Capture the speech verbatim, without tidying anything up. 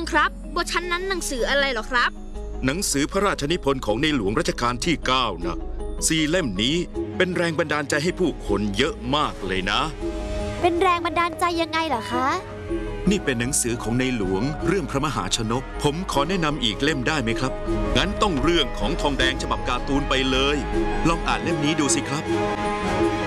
ครับบทชั้นนั้นหนังสืออะไรเหรอครับหนังสือพระราชนิพนธ์ของในหลวงรัชกาลที่เก้านะสี่เล่มนี้เป็นแรงบันดาลใจให้ผู้คนเยอะมากเลยนะเป็นแรงบันดาลใจยังไงเหรอคะนี่เป็นหนังสือของในหลวงเรื่องพระมหาชนกผมขอแนะนำอีกเล่มได้ไหมครับงั้นต้องเรื่องของทองแดงฉบับการ์ตูนไปเลยลองอ่านเล่มนี้ดูสิครับ